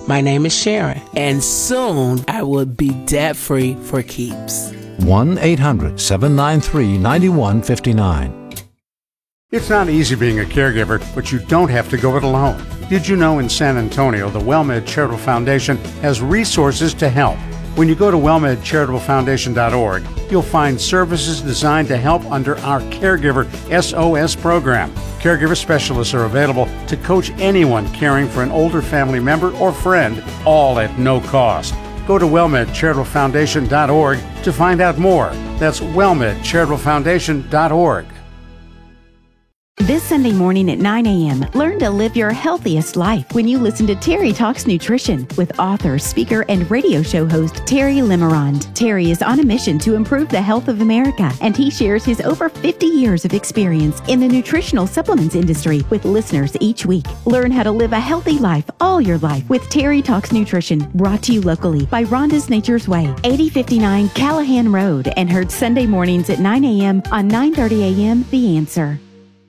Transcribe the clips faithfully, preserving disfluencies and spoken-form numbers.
My name is Sharon, and soon I will be debt-free for keeps. one eight hundred seven nine three nine one five nine. It's not easy being a caregiver, but you don't have to go it alone. Did you know in San Antonio, the WellMed Charitable Foundation has resources to help? When you go to well med charitable foundation dot org, you'll find services designed to help under our Caregiver S O S program. Caregiver specialists are available to coach anyone caring for an older family member or friend, all at no cost. Go to well med charitable foundation dot org to find out more. That's well med charitable foundation dot org. This Sunday morning at nine a.m., learn to live your healthiest life when you listen to Terry Talks Nutrition with author, speaker, and radio show host Terry Limerond. Terry is on a mission to improve the health of America, and he shares his over fifty years of experience in the nutritional supplements industry with listeners each week. Learn how to live a healthy life all your life with Terry Talks Nutrition, brought to you locally by Rhonda's Nature's Way, eighty fifty-nine Callahan Road, and heard Sunday mornings at nine a.m. on nine thirty a.m. The Answer.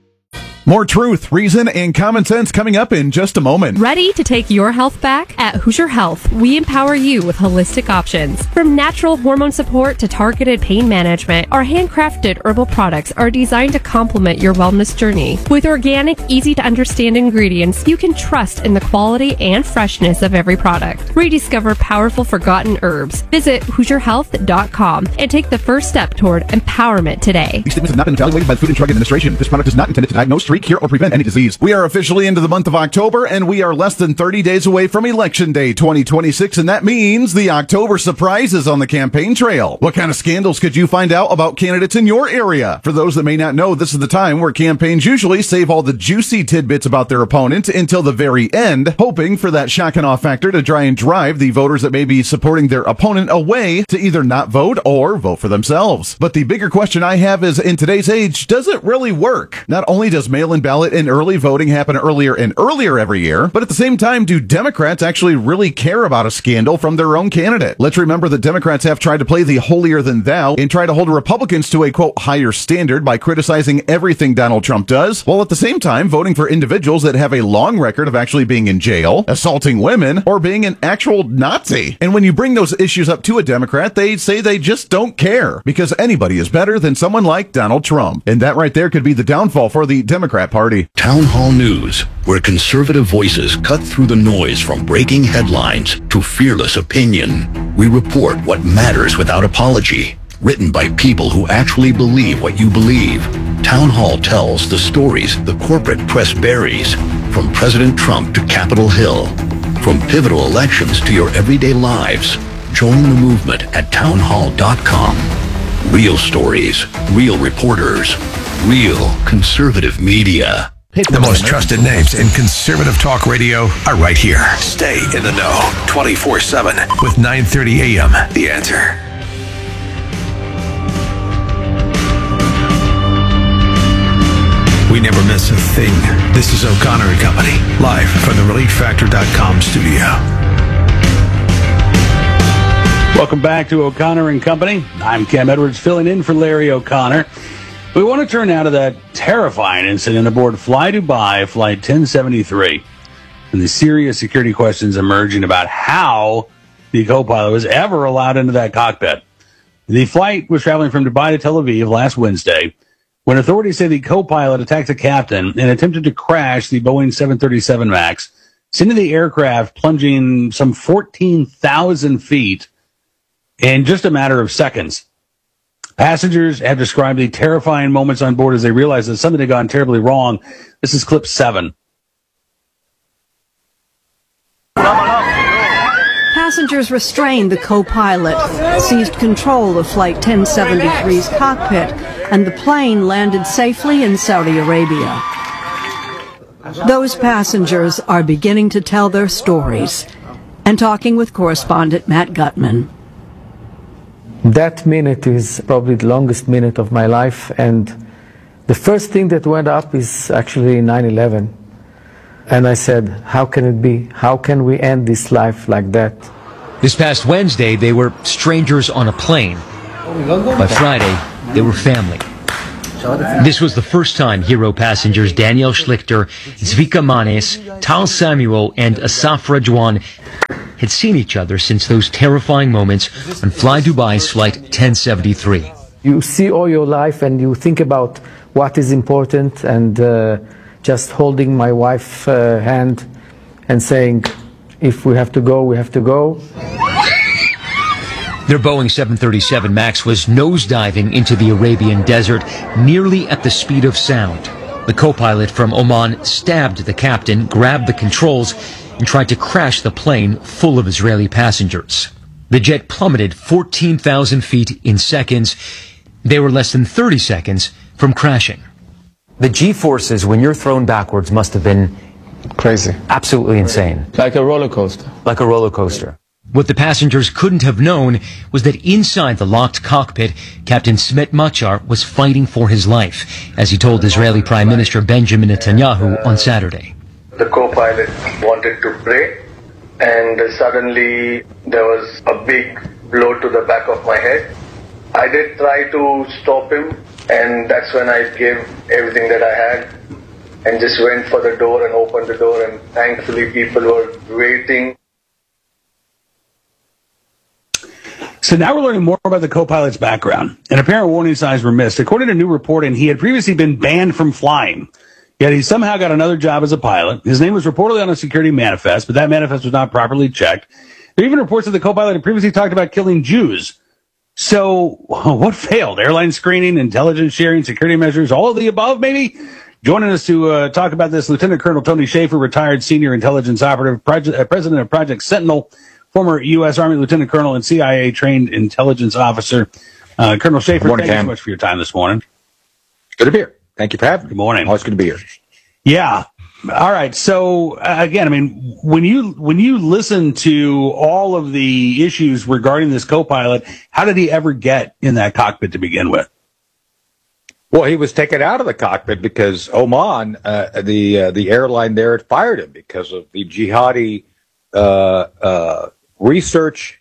More truth, reason, and common sense coming up in just a moment. Ready to take your health back? At Hoosier Health, we empower you with holistic options. From natural hormone support to targeted pain management, our handcrafted herbal products are designed to complement your wellness journey. With organic, easy-to-understand ingredients, you can trust in the quality and freshness of every product. Rediscover powerful forgotten herbs. Visit hoosier health dot com and take the first step toward empowerment today. These statements have not been evaluated by the Food and Drug Administration. This product is not intended to diagnose, treat, cure, or prevent any disease. We are officially into the month of October, and we are less than thirty days away from Election Day twenty twenty-six, and that means the October surprise is on the campaign trail. What kind of scandals could you find out about candidates in your area? For those that may not know, this is the time where campaigns usually save all the juicy tidbits about their opponent until the very end, hoping for that shock and awe factor to try and drive the voters that may be supporting their opponent away to either not vote or vote for themselves. But the bigger question I have is, in today's age, does it really work? Not only does mail-in ballot and early voting happen earlier and earlier every year, but at the same time, do Democrats actually really care about a scandal from their own candidate? Let's remember that Democrats have tried to play the holier than thou and try to hold Republicans to a, quote, higher standard by criticizing everything Donald Trump does, while at the same time voting for individuals that have a long record of actually being in jail, assaulting women, or being an actual Nazi. And when you bring those issues up to a Democrat, they say they just don't care, because anybody is better than someone like Donald Trump. And that right there could be the downfall for the Democrat Party. Town Hall News, where conservative voices cut through the noise from breaking headlines to fearless opinion. We report what matters without apology. Written by people who actually believe what you believe. Town Hall tells the stories the corporate press buries, from President Trump to Capitol Hill, from pivotal elections to your everyday lives. Join the movement at town hall dot com. Real stories, real reporters, real conservative media. The most trusted names in conservative talk radio are right here. Stay in the know twenty-four seven with nine thirty a.m. The Answer. We never miss a thing. This is O'Connor and Company, live from the relief factor dot com studio. Welcome back to O'Connor and Company. I'm Cam Edwards, filling in for Larry O'Connor. We want to turn now to that terrifying incident aboard Fly Dubai Flight ten seventy-three, and the serious security questions emerging about how the co-pilot was ever allowed into that cockpit. The flight was traveling from Dubai to Tel Aviv last Wednesday when authorities say the co-pilot attacked the captain and attempted to crash the Boeing seven thirty-seven MAX, sending the aircraft plunging some fourteen thousand feet in just a matter of seconds. Passengers have described the terrifying moments on board as they realized that something had gone terribly wrong. This is clip seven. Passengers restrained the co-pilot, seized control of Flight ten seventy-three's cockpit, and the plane landed safely in Saudi Arabia. Those passengers are beginning to tell their stories, and talking with correspondent Matt Gutman. That minute is probably the longest minute of my life, and the first thing that went up is actually nine eleven. And I said, how can it be? How can we end this life like that? This past Wednesday, they were strangers on a plane. By Friday, they were family. This was the first time Hero passengers Daniel Schlichter, Zvika Manes, Tal Samuel, and Asaf Rajwan had seen each other since those terrifying moments on Fly Dubai's Flight ten seventy-three. You see all your life and you think about what is important, and uh, just holding my wife's uh, hand and saying, if we have to go, we have to go. Their Boeing seven thirty-seven MAX was nosediving into the Arabian desert, nearly at the speed of sound. The co-pilot from Oman stabbed the captain, grabbed the controls, and tried to crash the plane full of Israeli passengers. The jet plummeted fourteen thousand feet in seconds. They were less than thirty seconds from crashing. The G-forces, when you're thrown backwards, must have been crazy. Absolutely insane. Like a roller coaster. Like a roller coaster. What the passengers couldn't have known was that inside the locked cockpit, Captain Smet Machar was fighting for his life, as he told Israeli Prime Minister Benjamin Netanyahu on Saturday. The co-pilot wanted to pray, and suddenly there was a big blow to the back of my head. I did try to stop him, and that's when I gave everything that I had and just went for the door and opened the door, and thankfully people were waiting. So now we're learning more about the co-pilot's background. And apparent warning signs were missed. According to new reporting, he had previously been banned from flying. Yet he somehow got another job as a pilot. His name was reportedly on a security manifest, but that manifest was not properly checked. There are even reports that the co-pilot had previously talked about killing Jews. So what failed? Airline screening, intelligence sharing, security measures, all of the above, maybe? Joining us to uh, talk about this, Lieutenant Colonel Tony Shaffer, retired senior intelligence operative, project, uh, president of Project Sentinel, former U S. Army Lieutenant Colonel and C I A-trained intelligence officer. Uh, Colonel Shaffer, morning, thank Cam. you so much for your time this morning. Good to be here. Thank you for having me. Good morning. Always good to be here. Yeah. All right. So uh, again, I mean, when you when you listen to all of the issues regarding this co-pilot, how did he ever get in that cockpit to begin with? Well, he was taken out of the cockpit because Oman, uh, the uh, the airline there, had fired him because of the jihadi uh, uh, research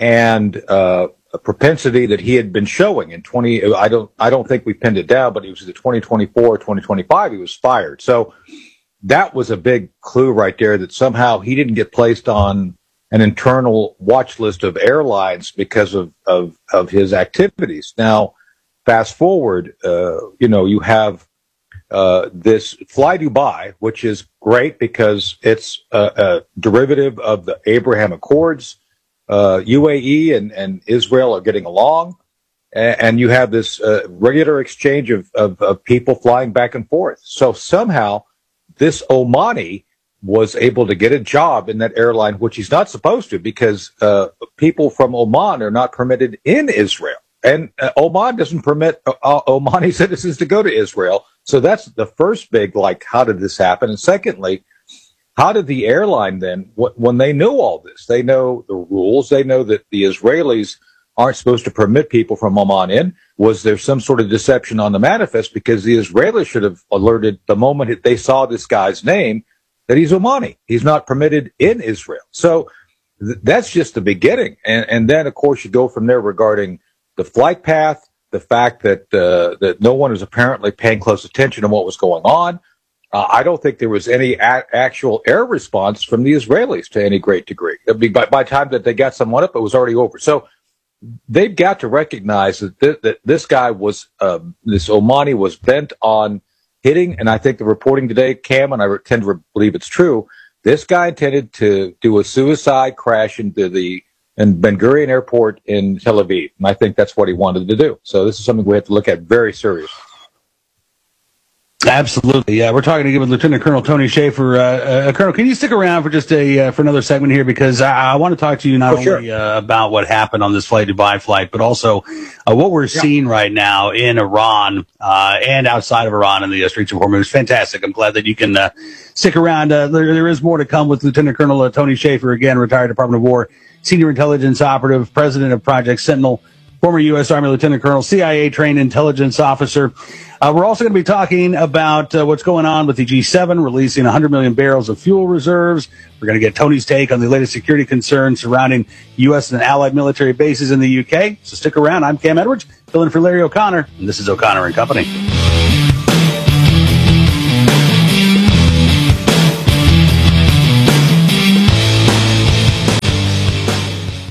and uh, a propensity that he had been showing in twenty. I don't I don't think we pinned it down, but it was the twenty twenty-four, twenty twenty-five. He was fired. So that was a big clue right there that somehow he didn't get placed on an internal watch list of airlines because of of, of his activities. Now, fast forward, uh, you know, you have uh, this Fly Dubai, which is great because it's a, a derivative of the Abraham Accords. Uh, U A E and, and Israel are getting along, and, and you have this uh, regular exchange of, of, of people flying back and forth. So somehow this Omani was able to get a job in that airline, which he's not supposed to, because uh, people from Oman are not permitted in Israel. And uh, Oman doesn't permit uh, Omani citizens to go to Israel. So that's the first big, like, how did this happen? And secondly, how did the airline then, wh- when they know all this, they know the rules, they know that the Israelis aren't supposed to permit people from Oman in. Was there some sort of deception on the manifest? Because the Israelis should have alerted the moment they saw this guy's name that he's Omani. He's not permitted in Israel. So th- that's just the beginning. And, and then, of course, you go from there regarding the flight path, the fact that uh, that no one was apparently paying close attention to what was going on. Uh, I don't think there was any a- actual air response from the Israelis to any great degree. I mean, by, by the time that they got someone up, it was already over. So they've got to recognize that, th- that this guy was, uh, this Omani was bent on hitting, and I think the reporting today, Cam, and I tend to believe it's true, this guy intended to do a suicide crash into the in Ben Gurion Airport in Tel Aviv, and I think that's what he wanted to do. So this is something we have to look at very seriously. Absolutely. Yeah, we're talking again with Lieutenant Colonel Tony Shaffer. Uh, uh, Colonel, can you stick around for just a uh, for another segment here, because I, I want to talk to you not oh, only sure. uh, about what happened on this Fly Dubai flight, but also uh, what we're yeah. seeing right now in Iran uh, and outside of Iran in the uh, streets of Hormuz. Fantastic. I'm glad that you can uh, stick around. Uh, there, there is more to come with Lieutenant Colonel uh, Tony Shaffer, again, retired Department of War, senior intelligence operative, president of Project Sentinel, former U S. Army Lieutenant Colonel, C I A-trained intelligence officer. Uh, we're also going to be talking about uh, what's going on with the G seven, releasing one hundred million barrels of fuel reserves. We're going to get Tony's take on the latest security concerns surrounding U S and allied military bases in the U K. So stick around. I'm Cam Edwards, filling in for Larry O'Connor, and this is O'Connor and Company.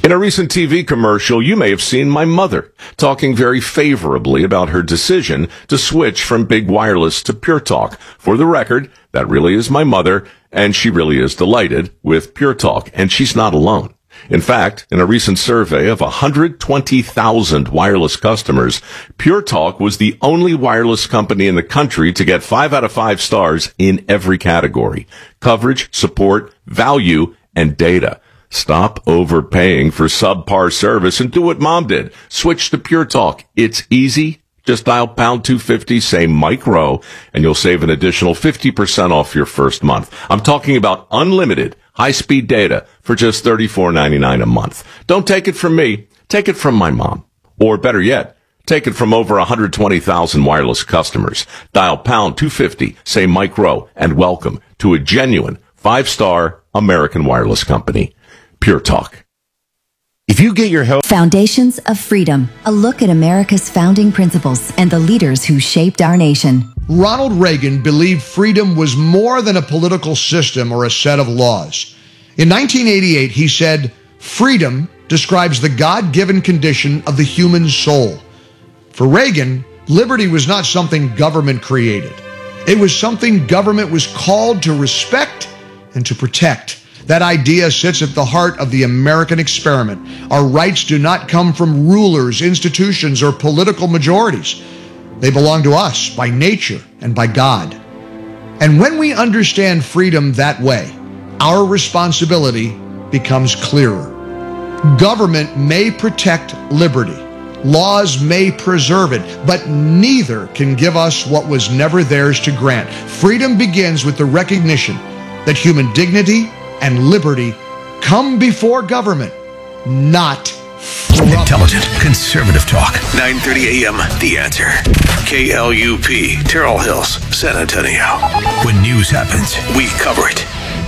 In a recent T V commercial, you may have seen my mother talking very favorably about her decision to switch from big wireless to Pure Talk. For the record, that really is my mother, and she really is delighted with Pure Talk, and she's not alone. In fact, in a recent survey of one hundred twenty thousand wireless customers, Pure Talk was the only wireless company in the country to get five out of five stars in every category: coverage, support, value, and data. Stop overpaying for subpar service and do what Mom did. Switch to Pure Talk. It's easy. Just dial pound two fifty, say Mike Rowe, and you'll save an additional fifty percent off your first month. I'm talking about unlimited high-speed data for just thirty-four ninety-nine a month. Don't take it from me. Take it from my mom. Or better yet, take it from over one hundred twenty thousand wireless customers. Dial pound two fifty, say Mike Rowe, and welcome to a genuine five-star American wireless company. Pure Talk. If you get your help... Foundations of Freedom, a look at America's founding principles and the leaders who shaped our nation. Ronald Reagan believed freedom was more than a political system or a set of laws. In nineteen eighty-eight, he said, "Freedom describes the God-given condition of the human soul." For Reagan, liberty was not something government created. It was something government was called to respect and to protect. That idea sits at the heart of the American experiment. Our rights do not come from rulers, institutions, or political majorities. They belong to us by nature and by God. And when we understand freedom that way, our responsibility becomes clearer. Government may protect liberty. Laws may preserve it, but neither can give us what was never theirs to grant. Freedom begins with the recognition that human dignity and liberty come before government, not from intelligent, conservative talk. nine thirty a.m. The Answer. K L U P, Terrell Hills, San Antonio. When news happens, we cover it.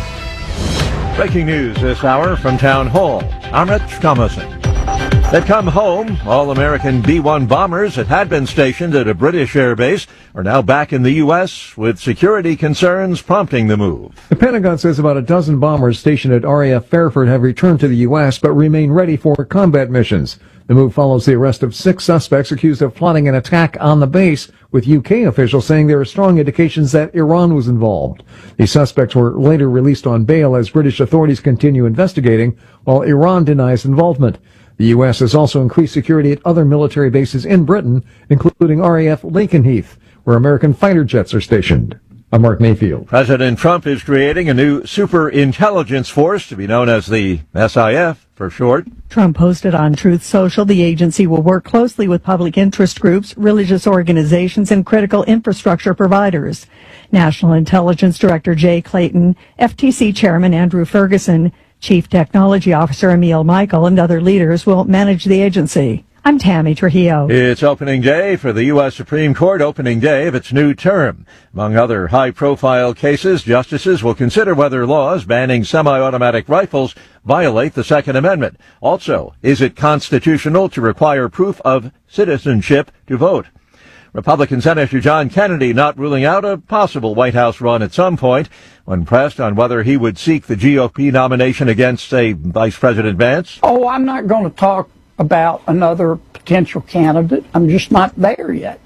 Breaking news this hour from Town Hall. I'm Rich Thomason. They've come home. All American B one bombers that had been stationed at a British air base are now back in the U S, with security concerns prompting the move. The Pentagon says about a dozen bombers stationed at R A F Fairford have returned to the U S but remain ready for combat missions. The move follows the arrest of six suspects accused of plotting an attack on the base, with U K officials saying there are strong indications that Iran was involved. The suspects were later released on bail as British authorities continue investigating, while Iran denies involvement. The U S has also increased security at other military bases in Britain, including R A F Lakenheath, where American fighter jets are stationed. I'm Mark Mayfield. President Trump is creating a new super intelligence force to be known as the S I F for short. Trump posted on Truth Social the agency will work closely with public interest groups, religious organizations, and critical infrastructure providers. National Intelligence Director Jay Clayton, F T C Chairman Andrew Ferguson, Chief Technology Officer Emil Michael, and other leaders will manage the agency. I'm Tammy Trujillo. It's opening day for the U S Supreme Court, opening day of its new term. Among other high-profile cases, justices will consider whether laws banning semi-automatic rifles violate the Second Amendment. Also, is it constitutional to require proof of citizenship to vote? Republican Senator John Kennedy not ruling out a possible White House run at some point. When pressed on whether he would seek the G O P nomination against, say, Vice President Vance. Oh, I'm not going to talk about another potential candidate. I'm just not there yet.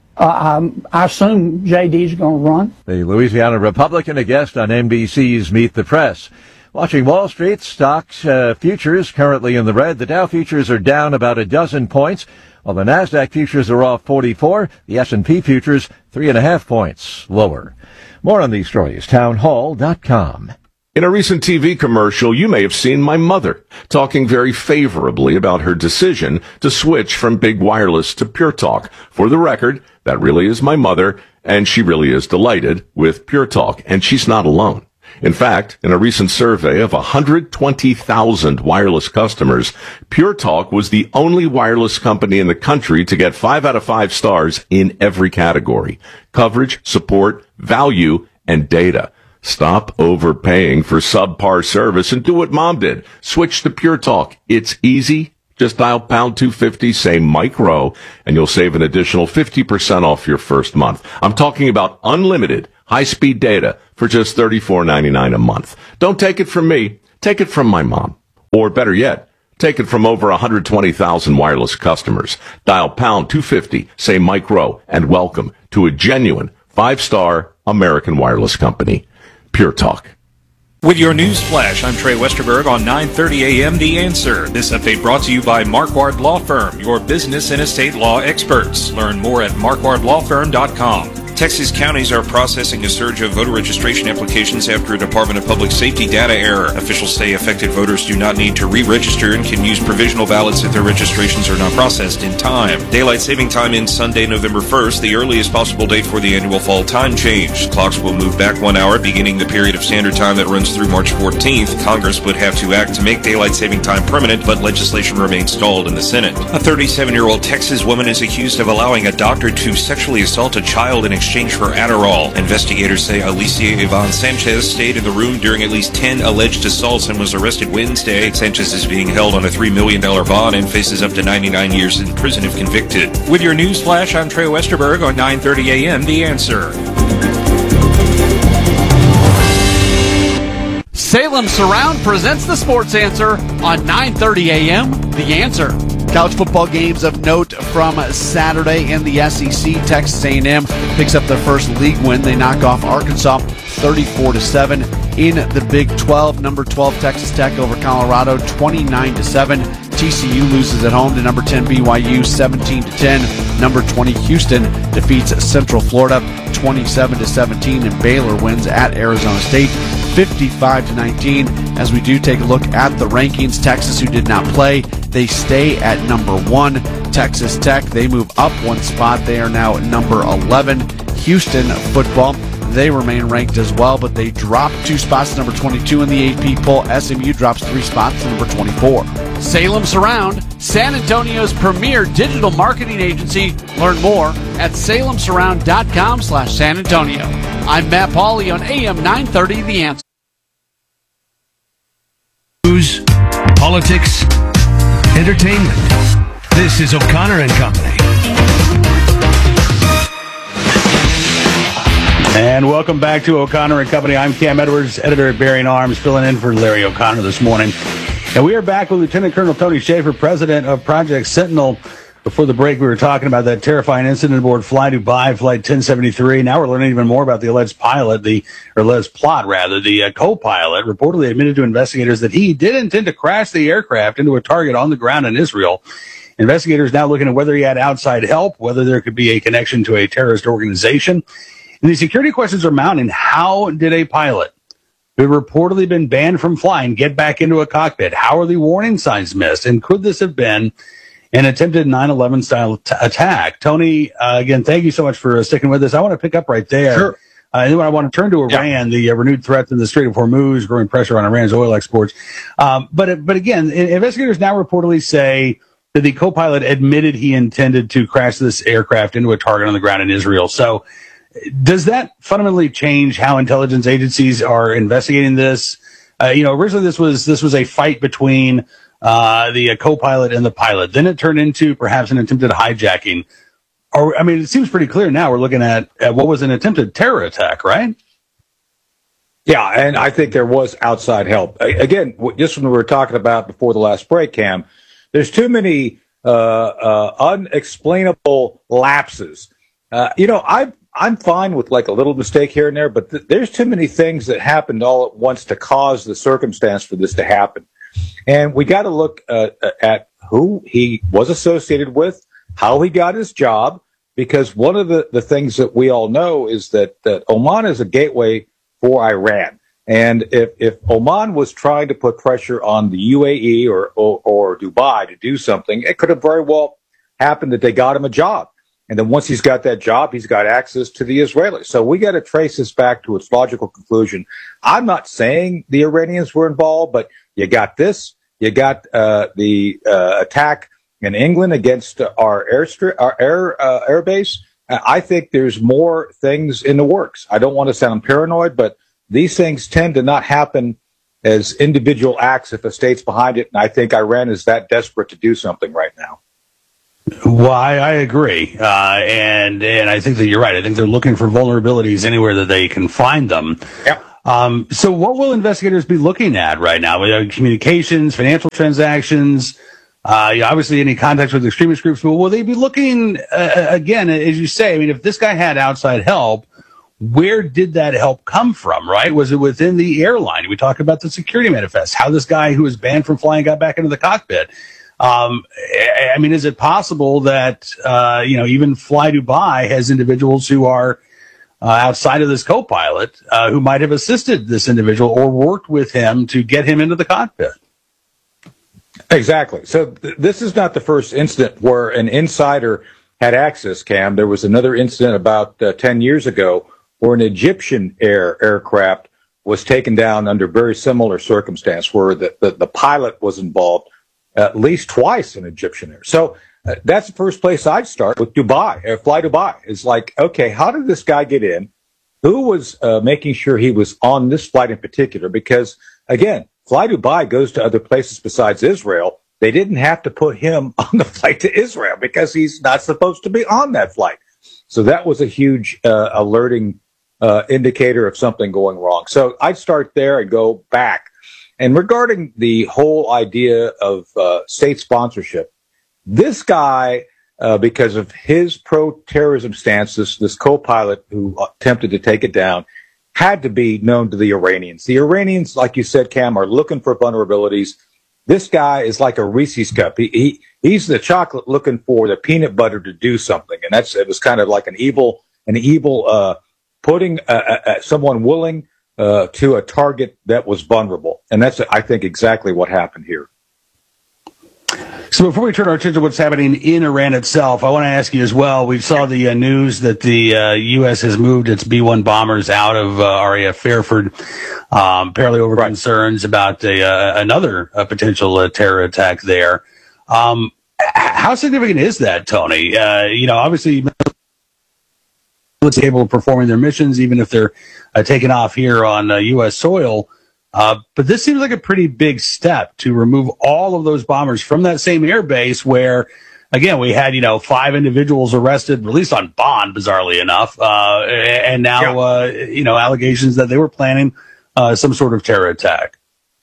Uh, I assume J D's going to run. The Louisiana Republican, a guest on N B C's Meet the Press. Watching Wall Street, stocks uh, futures currently in the red. The Dow futures are down about a dozen points, while the NASDAQ futures are off forty-four. The S and P futures three and a half points lower. More on these stories, town hall dot com. In a recent T V commercial, you may have seen my mother talking very favorably about her decision to switch from big wireless to Pure Talk. For the record, that really is my mother, and she really is delighted with Pure Talk, and she's not alone. In fact, in a recent survey of one hundred twenty thousand wireless customers, Pure Talk was the only wireless company in the country to get five out of five stars in every category: coverage, support, value, and data. Stop overpaying for subpar service and do what Mom did. Switch to Pure Talk. It's easy. Just dial pound two fifty, say Mike Rowe, and you'll save an additional fifty percent off your first month. I'm talking about unlimited high-speed data for just thirty-four ninety-nine a month. Don't take it from me. Take it from my mom. Or better yet, Take it from over one hundred twenty thousand wireless customers. Dial pound two fifty, say Mike Rowe, and welcome to a genuine five-star American wireless company. Pure Talk. With your news flash, I'm Trey Westerberg on nine thirty a.m. The Answer. This update brought to you by Marquardt Law Firm, your business and estate law experts. Learn more at marquardt law firm dot com. Texas counties are processing a surge of voter registration applications after a Department of Public Safety data error. Officials say affected voters do not need to re-register and can use provisional ballots if their registrations are not processed in time. Daylight saving time ends Sunday, November first, the earliest possible date for the annual fall time change. Clocks will move back one hour, beginning the period of standard time that runs through March fourteenth. Congress would have to act to make daylight saving time permanent, but legislation remains stalled in the Senate. A thirty-seven-year-old Texas woman is accused of allowing a doctor to sexually assault a child in exchange for Adderall. Investigators say Alicia Yvonne Sanchez stayed in the room during at least ten alleged assaults and was arrested Wednesday. Sanchez is being held on a three million dollars bond and faces up to ninety-nine years in prison if convicted. With your news flash, I'm Trey Westerberg on nine thirty a.m. The Answer. Salem Surround presents the Sports Answer on nine thirty a.m. The Answer. College football games of note from Saturday in the S E C. Texas A and M picks up their first league win. They knock off Arkansas thirty-four to seven. In the Big twelve, number twelve Texas Tech over Colorado twenty-nine to seven. T C U loses at home to number ten B Y U seventeen to ten. Number twenty Houston defeats Central Florida twenty-seven to seventeen, and Baylor wins at Arizona State fifty-five to nineteen. As we do take a look at the rankings, Texas, who did not play, they stay at number one. Texas Tech, they move up one spot. They are now number eleven. Houston football, they remain ranked as well, but they drop two spots to number twenty-two in the A P poll. S M U drops three spots to number twenty-four. Salem Surround, San Antonio's premier digital marketing agency. Learn more at salem surround dot com slash San Antonio. I'm Matt Pauley on A M nine thirty, The Answer. News, politics, entertainment. This is O'Connor and Company. And welcome back to O'Connor and Company. I'm Cam Edwards, editor at Bearing Arms, filling in for Larry O'Connor this morning. And we are back with Lieutenant Colonel Tony Shaffer, president of Project Sentinel. Before the break, we were talking about that terrifying incident aboard Fly Dubai, Flight ten seventy-three. Now we're learning even more about the alleged pilot, the or alleged plot, rather. The uh, co-pilot reportedly admitted to investigators that he did intend to crash the aircraft into a target on the ground in Israel. Investigators now looking at whether he had outside help, whether there could be a connection to a terrorist organization. And the security questions are mounting. How did a pilot who had reportedly been banned from flying get back into a cockpit? How are the warning signs missed? And could this have been an attempted nine eleven style t- attack? Tony, uh, again, thank you so much for uh, sticking with us. I want to pick up right there. Sure. Uh, and then I want to turn to Iran, yeah. the uh, renewed threat in the Strait of Hormuz, growing pressure on Iran's oil exports. Um, but but again, investigators now reportedly say that the co-pilot admitted he intended to crash this aircraft into a target on the ground in Israel. So does that fundamentally change how intelligence agencies are investigating this? Uh, you know, originally this was this was a fight between uh, the uh, co-pilot and the pilot. Then it turned into perhaps an attempted hijacking. Or, I mean, it seems pretty clear now we're looking at, at what was an attempted terror attack, right? Yeah, and I think there was outside help. Again, just when we were talking about before the last break, Cam, there's too many uh, uh, unexplainable lapses. Uh, you know, I, I'm fine with like a little mistake here and there, but th- there's too many things that happened all at once to cause the circumstance for this to happen. And we got to look uh, at who he was associated with, how he got his job, because one of the, the things that we all know is that, that Oman is a gateway for Iran. And if, if Oman was trying to put pressure on the U A E or, or, or Dubai to do something, it could have very well happened that they got him a job. And then once he's got that job, he's got access to the Israelis. So we got to trace this back to its logical conclusion. I'm not saying the Iranians were involved, but you got this. You got uh, the uh, attack in England against our airstri- our air uh, airbase. I think there's more things in the works. I don't want to sound paranoid, but these things tend to not happen as individual acts if a state's behind it. And I think Iran is that desperate to do something right now. Well, I, I agree. Uh, and, and I think that you're right. I think they're looking for vulnerabilities anywhere that they can find them. Yep. Um, so what will investigators be looking at right now? Communications, financial transactions, uh, obviously any contacts with extremist groups, but will they be looking, uh, again, as you say, I mean, if this guy had outside help, where did that help come from, right? Was it within the airline? We talked about the security manifest, how this guy who was banned from flying got back into the cockpit. Um, I mean, is it possible that, uh, you know, even Fly Dubai has individuals who are uh, outside of this co-pilot uh, who might have assisted this individual or worked with him to get him into the cockpit? Exactly. So th- this is not the first incident where an insider had access, Cam. There was another incident about uh, ten years ago where an Egyptian air aircraft was taken down under very similar circumstance where the, the, the pilot was involved at least twice in Egyptian Air. So uh, that's the first place I'd start with Dubai, uh, Fly Dubai. It's like, okay, how did this guy get in? Who was uh, making sure he was on this flight in particular? Because, again, Fly Dubai goes to other places besides Israel. They didn't have to put him on the flight to Israel because he's not supposed to be on that flight. So that was a huge uh, alerting uh, indicator of something going wrong. So I'd start there and go back. And regarding the whole idea of uh, state sponsorship, this guy, uh, because of his pro-terrorism stance, this, this co-pilot who attempted to take it down, had to be known to the Iranians. The Iranians, like you said, Cam, are looking for vulnerabilities. This guy is like a Reese's cup. He, he he's the chocolate looking for the peanut butter to do something, and that's it was kind of like an evil an evil uh, putting uh, uh, someone willing uh, to a target that was vulnerable, and that's I think exactly what happened here. So before we turn our attention to what's happening in Iran itself, I want to ask you as well. We saw the uh, news that the uh, U S has moved its B one bombers out of uh, R A F Fairford, um, apparently over right. concerns about a, uh, another uh, potential uh, terror attack there. Um, how significant is that, Tony? Uh, you know, obviously, able to performing their missions, even if they're uh, taken off here on uh, U S soil. Uh, but this seems like a pretty big step to remove all of those bombers from that same air base where, again, we had, you know, five individuals arrested, released on bond, bizarrely enough, uh, and now, yeah. uh, you know, allegations that they were planning uh, some sort of terror attack.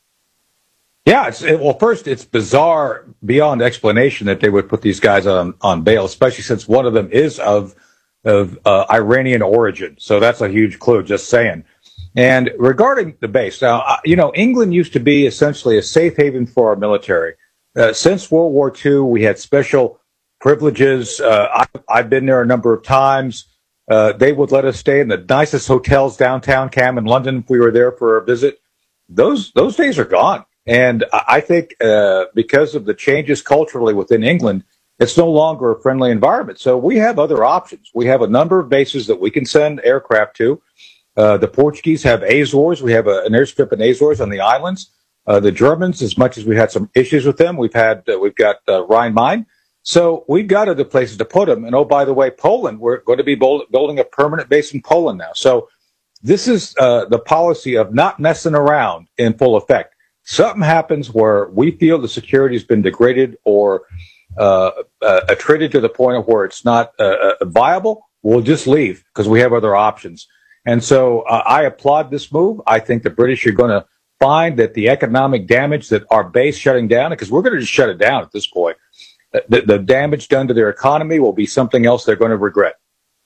Yeah, it's, it, well, first, it's bizarre beyond explanation that they would put these guys on, on bail, especially since one of them is of, of uh, Iranian origin. So that's a huge clue, just saying. And regarding the base, now, you know, England used to be essentially a safe haven for our military. Uh, since World War Two, we had special privileges. Uh, I, I've been there a number of times. Uh, they would let us stay in the nicest hotels downtown, Cam, in London if we were there for a visit. Those those days are gone. And I think uh, because of the changes culturally within England, it's no longer a friendly environment. So we have other options. We have a number of bases that we can send aircraft to. Uh, the Portuguese have Azores. We have a, an airstrip in Azores on the islands. Uh, the Germans, as much as we had some issues with them, we've had uh, we've got uh, Rhine-Main. So we've got other places to put them. And oh, by the way, Poland, we're going to be building a permanent base in Poland now. So this is uh, the policy of not messing around in full effect. Something happens where we feel the security has been degraded or uh, uh, attrited to the point of where it's not uh, viable, we'll just leave because we have other options. And so uh, I applaud this move. I think the British are going to find that the economic damage that our base shutting down, because we're going to just shut it down at this point, the, the damage done to their economy will be something else they're going to regret.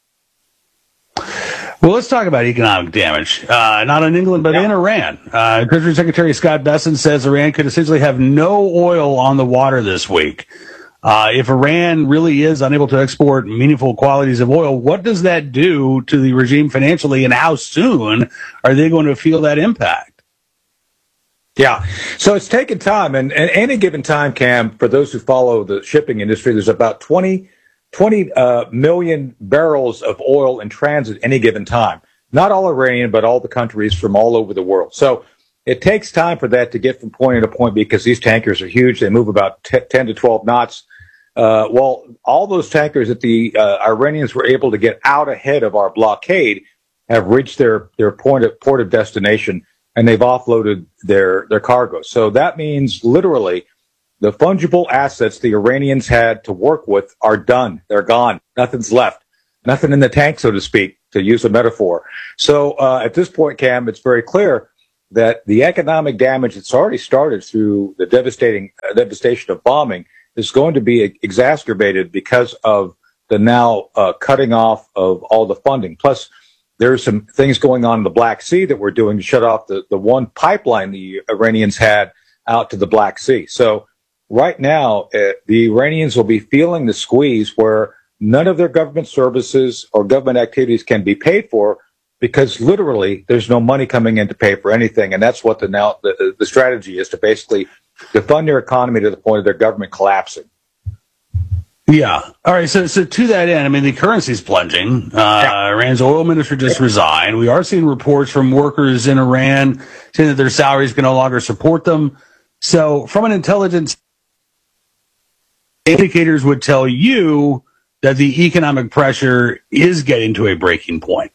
Well, let's talk about economic damage, uh, not in England, but yeah. in Iran. Uh, Treasury Secretary Scott Bessent says Iran could essentially have no oil on the water this week. Uh, if Iran really is unable to export meaningful quantities of oil, what does that do to the regime financially, and how soon are they going to feel that impact? Yeah, so it's taken time, and at any given time, Cam, for those who follow the shipping industry, there's about twenty, twenty uh, million barrels of oil in transit any given time. Not all Iranian, but all the countries from all over the world. So it takes time for that to get from point A to point B because these tankers are huge. They move about ten to twelve knots. Uh, well, all those tankers that the uh, Iranians were able to get out ahead of our blockade have reached their, their point of, port of destination, and they've offloaded their, their cargo. So that means literally the fungible assets the Iranians had to work with are done. They're gone. Nothing's left. Nothing in the tank, so to speak. to use a metaphor. So uh, at this point, Cam, it's very clear that the economic damage that's already started through the devastating uh, devastation of bombing is going to be exacerbated because of the now uh, cutting off of all the funding. Plus, there's some things going on in the Black Sea that we're doing to shut off the, the one pipeline the Iranians had out to the Black Sea. So right now, uh, the Iranians will be feeling the squeeze where none of their government services or government activities can be paid for because literally there's no money coming in to pay for anything. And that's what the now the, the strategy is, to basically defund their economy to the point of their government collapsing. Yeah. All right. So, so to that end, I mean, the currency's plunging. Uh, yeah. Iran's oil minister just resigned. We are seeing reports from workers in Iran saying that their salaries can no longer support them. So from an intelligence, indicators would tell you that the economic pressure is getting to a breaking point.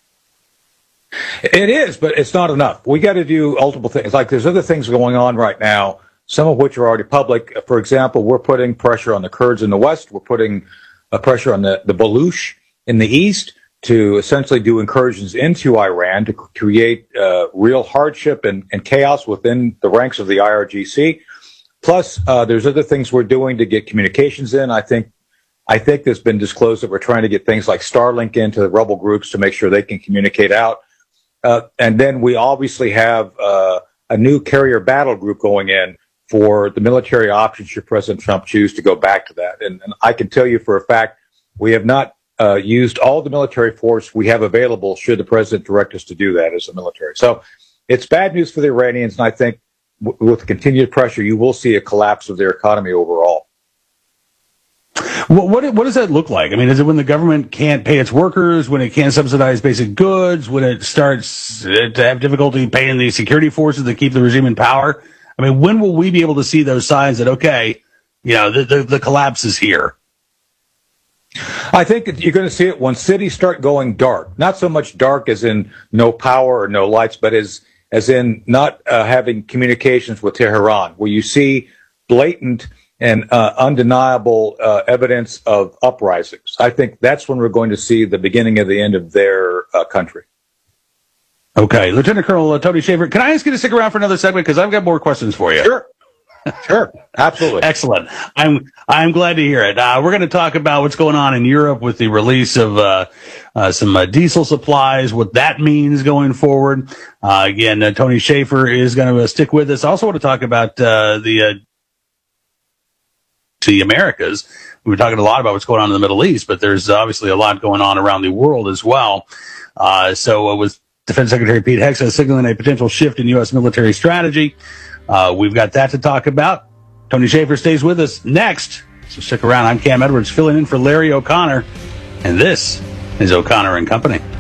It is, but it's not enough. We got to do multiple things. Like there's other things going on right now, some of which are already public. For example, we're putting pressure on the Kurds in the west. We're putting uh, pressure on the, the Baluch in the east to essentially do incursions into Iran to create uh, real hardship and, and chaos within the ranks of the I R G C. Plus, uh, there's other things we're doing to get communications in. I think I think there's been disclosed that we're trying to get things like Starlink into the rebel groups to make sure they can communicate out. Uh, and then we obviously have uh, a new carrier battle group going in for the military options should President Trump choose to go back to that. And, and I can tell you for a fact, we have not uh, used all the military force we have available should the president direct us to do that as a military. So it's bad news for the Iranians, and I think w- with continued pressure, you will see a collapse of their economy overall. What, what what does that look like? I mean, is it when the government can't pay its workers, when it can't subsidize basic goods, when it starts to have difficulty paying the security forces that keep the regime in power? I mean, when will we be able to see those signs that, okay, you know, the, the, the collapse is here? I think that you're going to see it when cities start going dark. Not so much dark as in no power or no lights, but as, as in not uh, having communications with Tehran, where you see blatant and uh, undeniable uh, evidence of uprisings. I think that's when we're going to see the beginning of the end of their uh, country. Okay. Lieutenant Colonel uh, Tony Shaffer, can I ask you to stick around for another segment? Because I've got more questions for you. Sure. Sure. Absolutely. Excellent. I'm I'm glad to hear it. Uh, we're going to talk about what's going on in Europe with the release of uh, uh, some uh, diesel supplies, what that means going forward. Uh, again, uh, Tony Shaffer is going to uh, stick with us. I also want to talk about uh, the uh, the Americas. We were talking a lot about what's going on in the Middle East, but there's obviously a lot going on around the world as well. Uh, so uh, with Defense Secretary Pete Hegseth signaling a potential shift in U S military strategy, uh, we've got that to talk about. Tony Shaffer stays with us next, so stick around. I'm Cam Edwards, filling in for Larry O'Connor, and this is O'Connor and Company.